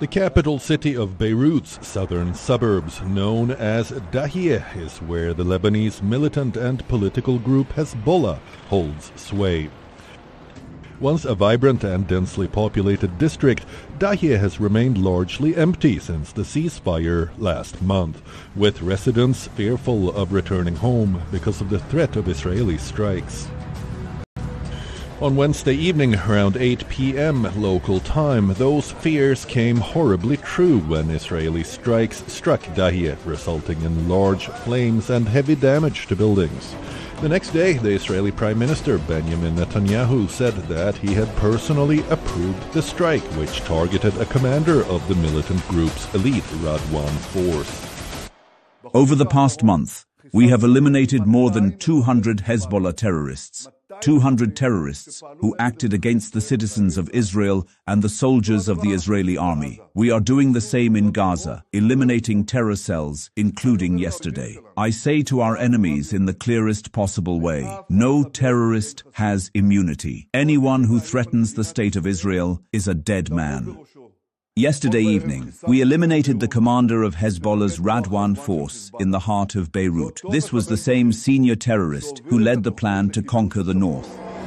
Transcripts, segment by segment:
The capital city of Beirut's southern suburbs, known as Dahiyeh, is where the Lebanese militant and political group Hezbollah holds sway. Once a vibrant and densely populated district, Dahiyeh has remained largely empty since the ceasefire last month, with residents fearful of returning home because of the threat of Israeli strikes. On Wednesday evening, around 8 p.m. local time, those fears came horribly true when Israeli strikes struck Dahiyeh, resulting in large flames and heavy damage to buildings. The next day, the Israeli Prime Minister Benjamin Netanyahu said that he had personally approved the strike, which targeted a commander of the militant group's elite Radwan force. Over the past month, we have eliminated more than 200 Hezbollah terrorists. 200 terrorists who acted against the citizens of Israel and the soldiers of the Israeli army. We are doing the same in Gaza, eliminating terror cells, including yesterday. I say to our enemies in the clearest possible way, no terrorist has immunity. Anyone who threatens the state of Israel is a dead man. Yesterday evening, we eliminated the commander of Hezbollah's Radwan force in the heart of Beirut. This was the same senior terrorist who led the plan to conquer the north.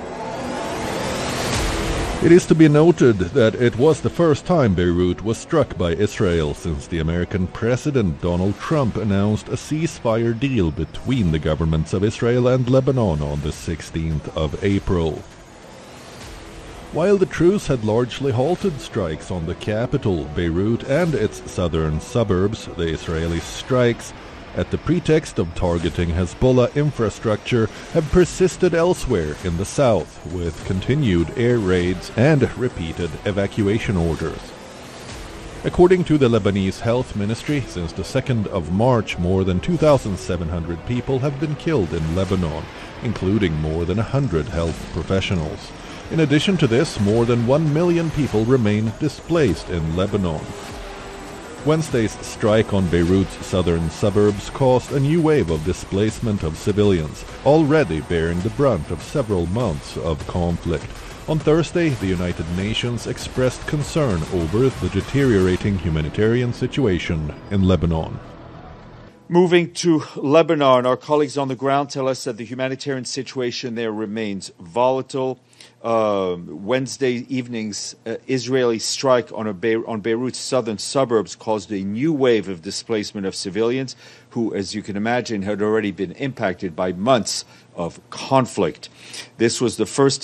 It is to be noted that it was the first time Beirut was struck by Israel since the American President Donald Trump announced a ceasefire deal between the governments of Israel and Lebanon on the 16th of April. While the truce had largely halted strikes on the capital, Beirut, and its southern suburbs, the Israeli strikes, at the pretext of targeting Hezbollah infrastructure, have persisted elsewhere in the south, with continued air raids and repeated evacuation orders. According to the Lebanese Health Ministry, since the 2nd of March, more than 2,700 people have been killed in Lebanon, including more than 100 health professionals. In addition to this, more than 1 million people remain displaced in Lebanon. Wednesday's strike on Beirut's southern suburbs caused a new wave of displacement of civilians, already bearing the brunt of several months of conflict. On Thursday, the United Nations expressed concern over the deteriorating humanitarian situation in Lebanon. Moving to Lebanon, our colleagues on the ground tell us that the humanitarian situation there remains volatile. Wednesday evening's Israeli strike on Beirut's southern suburbs caused a new wave of displacement of civilians who, as you can imagine, had already been impacted by months of conflict. This was the first